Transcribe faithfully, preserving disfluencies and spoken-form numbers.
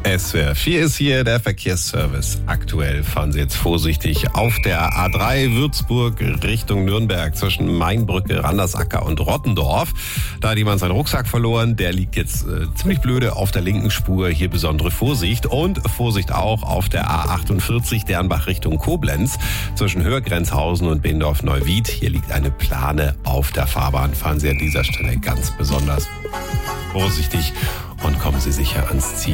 S W R vier ist hier der Verkehrsservice. Aktuell fahren Sie jetzt vorsichtig auf der A drei Würzburg Richtung Nürnberg zwischen Mainbrücke, Randersacker und Rottendorf. Da hat jemand seinen Rucksack verloren. Der liegt jetzt äh, ziemlich blöde auf der linken Spur. Hier besondere Vorsicht. Und Vorsicht auch auf der A achtundvierzig Dernbach Richtung Koblenz zwischen Höhergrenzhausen und Behendorf-Neuwied. Hier liegt eine Plane auf der Fahrbahn. Fahren Sie an dieser Stelle ganz besonders vorsichtig und kommen Sie sicher ans Ziel.